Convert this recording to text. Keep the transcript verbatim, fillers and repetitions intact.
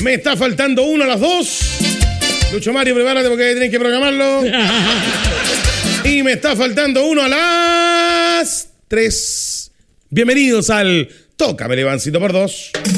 Me está faltando uno a las dos. Lucho Mario, prepárate porque tienes que programarlo. Y me está faltando uno a las tres. Bienvenidos al Tócame Levancito por dos.